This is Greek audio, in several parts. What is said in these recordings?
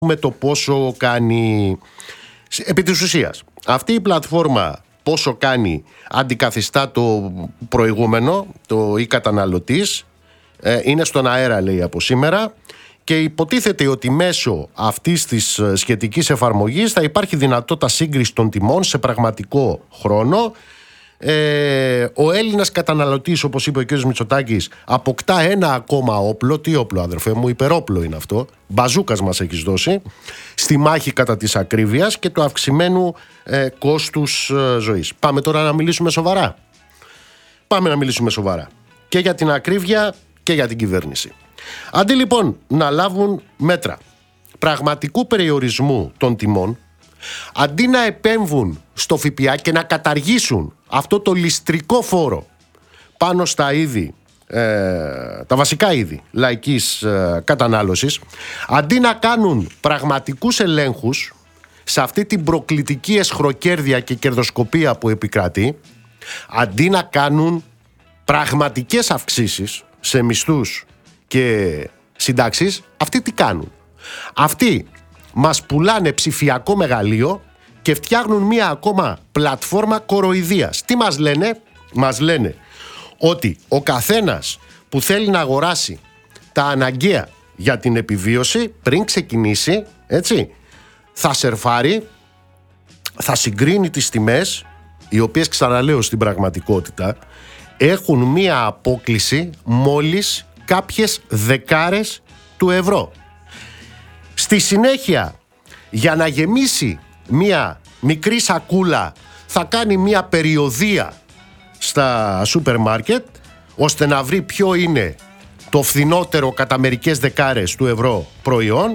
με το πόσο κάνει. Επί της ουσίας, αυτή η πλατφόρμα πόσο κάνει αντικαθιστά το προηγούμενο, το e-καταναλωτής, είναι στον αέρα, λέει, από σήμερα, και υποτίθεται ότι μέσω αυτής της σχετικής εφαρμογής θα υπάρχει δυνατότητα σύγκριση των τιμών σε πραγματικό χρόνο. Ο Έλληνας καταναλωτής, όπως είπε ο κ. Μητσοτάκης, αποκτά ένα ακόμα όπλο. Τι όπλο, αδερφέ μου? Υπερόπλο είναι αυτό. Μπαζούκας μας έχεις δώσει στη μάχη κατά της ακρίβειας και του αυξημένου κόστους ζωής. Πάμε τώρα να μιλήσουμε σοβαρά. Πάμε να μιλήσουμε σοβαρά και για την ακρίβεια και για την κυβέρνηση. Αντί λοιπόν να λάβουν μέτρα πραγματικού περιορισμού των τιμών, αντί να επέμβουν στο ΦΠΑ και να καταργήσουν αυτό το ληστρικό φόρο πάνω στα είδη, τα βασικά είδη λαϊκής κατανάλωσης, αντί να κάνουν πραγματικούς ελέγχους σε αυτή την προκλητική εσχροκέρδεια και κερδοσκοπία που επικρατεί, αντί να κάνουν πραγματικές αυξήσεις σε μισθούς και συντάξεις, αυτοί τι κάνουν? Αυτοί μας πουλάνε ψηφιακό μεγαλείο και φτιάχνουν μία ακόμα πλατφόρμα κοροϊδίας. Τι μας λένε? Μας λένε ότι ο καθένας που θέλει να αγοράσει τα αναγκαία για την επιβίωση, πριν ξεκινήσει, έτσι, θα σερφάρει, θα συγκρίνει τις τιμές, οι οποίες, ξαναλέω, στην πραγματικότητα έχουν μία απόκλιση μόλις κάποιες δεκάρες του ευρώ. Στη συνέχεια, για να γεμίσει μία μικρή σακούλα, θα κάνει μία περιοδεία στα σούπερ μάρκετ, ώστε να βρει ποιο είναι το φθηνότερο κατά μερικές δεκάρες του ευρώ προϊόν.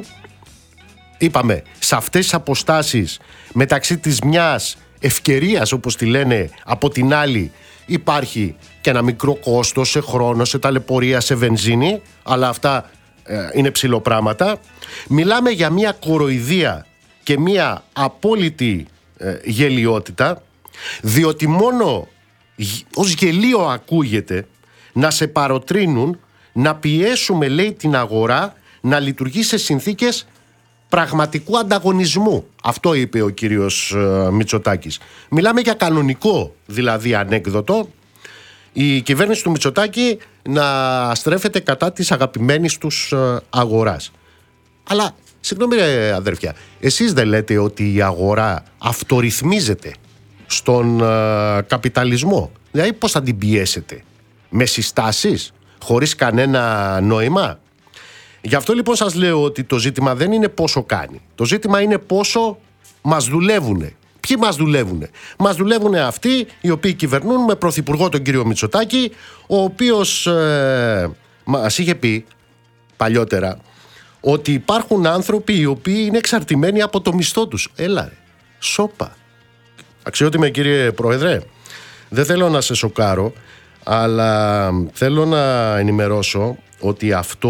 Είπαμε, σε αυτές τις αποστάσεις μεταξύ της μιας ευκαιρίας, όπως τη λένε, από την άλλη υπάρχει και ένα μικρό κόστος σε χρόνο, σε ταλαιπωρία, σε βενζίνη, αλλά αυτά είναι ψηλοπράγματα. Μιλάμε για μια κοροϊδία και μια απόλυτη γελιότητα, διότι μόνο ως γελίο ακούγεται να σε παροτρύνουν να πιέσουμε, λέει, την αγορά να λειτουργεί σε συνθήκες πραγματικού ανταγωνισμού. Αυτό είπε ο κύριος Μητσοτάκης. Μιλάμε για κανονικό, δηλαδή, ανέκδοτο, η κυβέρνηση του Μητσοτάκη να στρέφεται κατά της αγαπημένης τους αγοράς. Αλλά, συγγνώμη ρε αδερφιά, εσείς δεν λέτε ότι η αγορά αυτορυθμίζεται στον καπιταλισμό? Δηλαδή πώς θα την πιέσετε? Με συστάσεις, χωρίς κανένα νόημα? Γι' αυτό λοιπόν σας λέω ότι το ζήτημα δεν είναι πόσο κάνει. Το ζήτημα είναι πόσο μας δουλεύουνε. Ποιοι μας δουλεύουνε? Μας δουλεύουνε αυτοί οι οποίοι κυβερνούν με πρωθυπουργό τον κύριο Μητσοτάκη, ο οποίος μας είχε πει παλιότερα ότι υπάρχουν άνθρωποι οι οποίοι είναι εξαρτημένοι από το μισθό τους. Έλα ρε, σόπα. Αξιότιμε κύριε Πρόεδρε, δεν θέλω να σε σοκάρω, αλλά θέλω να ενημερώσω ότι αυτό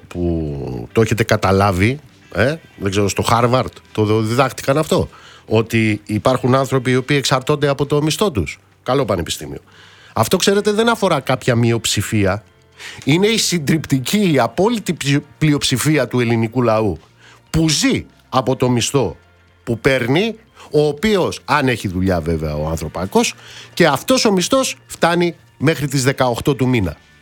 που το έχετε καταλάβει, δεν ξέρω, στο Harvard το διδάχτηκαν αυτό, ότι υπάρχουν άνθρωποι οι οποίοι εξαρτώνται από το μισθό τους. Καλό πανεπιστήμιο. Αυτό, ξέρετε, δεν αφορά κάποια μειοψηφία. Είναι η συντριπτική, η απόλυτη πλειοψηφία του ελληνικού λαού που ζει από το μισθό που παίρνει, ο οποίος, αν έχει δουλειά βέβαια ο ανθρωπάκος, και αυτός ο μισθός φτάνει μέχρι τις 18 του μήνα.